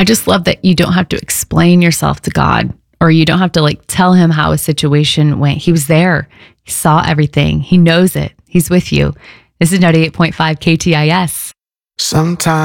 I just love that you don't have to explain yourself to God, or you don't have to like tell him how a situation went. He was there. He saw everything. He knows it. He's with you. This is 98.5 KTIS. Sometimes